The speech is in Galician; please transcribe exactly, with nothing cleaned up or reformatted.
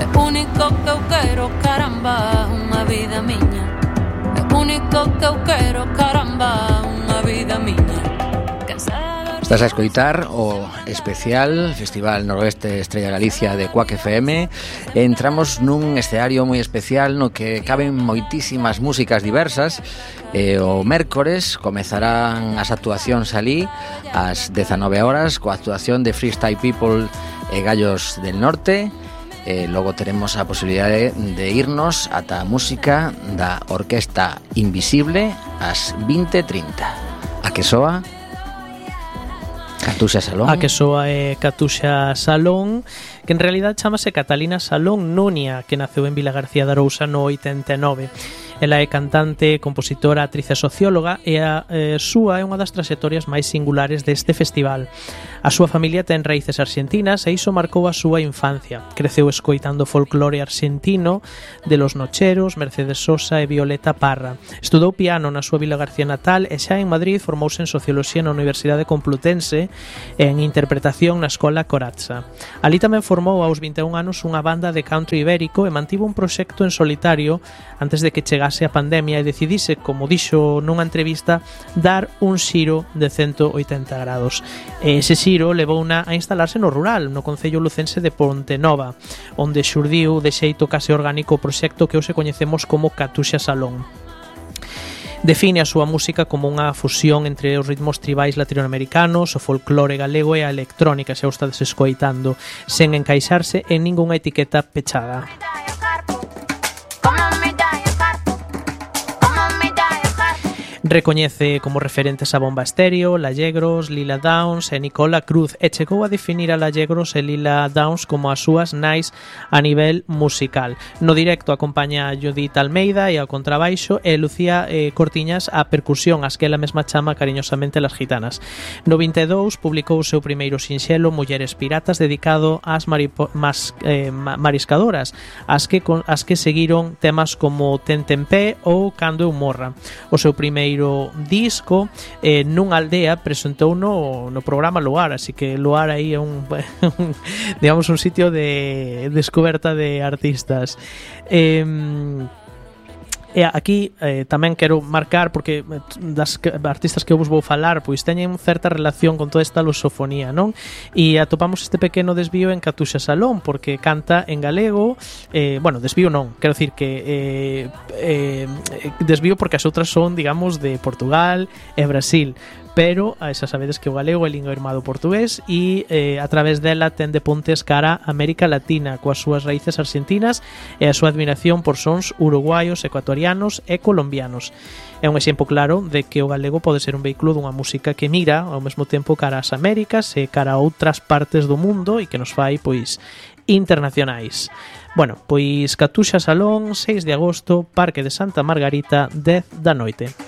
É único que eu quero, caramba, unha vida miña. É único que eu quero, caramba, unha vida miña. Estás a escoitar o especial Festival Noroeste Estrella Galicia de Quack F M. Entramos nun escenario moi especial no que caben moitísimas músicas diversas. E o mércores comezarán as actuacións ali ás dezanove horas coa actuación de Freestyle People e Gallos del Norte. E logo teremos a posibilidade de irnos ata a música da Orquesta Invisible ás vinte e trinta. A que soa? Catuxa Salón. A que soa é Catuxa Salón, que en realidad chamase Catalina Salón Nunia, que naceu en Vila García de Arousa no oitenta e nove. Ela é cantante, compositora, actriz e socióloga e a eh, súa é unha das traxectorias máis singulares deste festival. A súa familia ten raíces arxentinas e iso marcou a súa infancia. Creceu escoitando folclore arxentino de Los Nocheros, Mercedes Sosa e Violeta Parra. Estudou piano na súa Vila García natal e xa en Madrid formouse en Socioloxía na Universidade Complutense e en Interpretación na Escola Corazza. Ali tamén formou aos vinte e un anos unha banda de country ibérico e mantivo un proxecto en solitario antes de que chegase a pandemia e decidise, como dixo nunha entrevista, dar un xiro de ciento oitenta grados. E ese xiro levouna a instalarse no rural, no concello lucense de Pontenova, onde xurdiu de xeito case orgánico o proxecto que hoxe coñecemos como Catuxa Salón. Define a súa música como unha fusión entre os ritmos tribais latinoamericanos, o folclore galego e a electrónica, xa o estades escoitando, sen encaixarse en ningunha etiqueta pechada. Recoñece como referentes a Bomba Estéreo, Lallegros, Lila Downs e Nicola Cruz e chegou a definir a Lallegros e Lila Downs como as súas nais a nivel musical. No directo acompaña a Judith Almeida e ao contrabaixo e Lucía eh, Cortiñas a percusión, as que ela mesma chama cariñosamente Las Gitanas. No vinte e dous publicou o seu primeiro sinxelo Mulleres Piratas, dedicado ás maripo, mas, eh, mariscadoras, as que, con, as que seguiron temas como Ten Tempé ou Cando eu morra. O seu primeiro disco eh, nunha aldea presentou no, no programa Luar, así que Luar aí é un, un digamos un sitio de descoberta de artistas. eh, E aquí eh, tamén quero marcar, porque das artistas que eu vos vou falar pois teñen certa relación con toda esta lusofonía, non? E atopamos este pequeno desvío en Catuxa Salón, porque canta en galego, eh, bueno, desvío non, quero dicir que eh, eh, desvío porque as outras son, digamos, de Portugal e Brasil, pero a esa sabedes que o galego é lingua irmá do portugués e eh, a través dela ten de pontes cara a América Latina coas súas raíces argentinas e a súa admiración por sons uruguaios, ecuatorianos e colombianos. É un exemplo claro de que o galego pode ser un vehículo dunha música que mira ao mesmo tempo cara ás Américas e cara a outras partes do mundo e que nos fai, pois, internacionais. Bueno, pois Catuxa Salón, seis de agosto, Parque de Santa Margarita, dez da noite.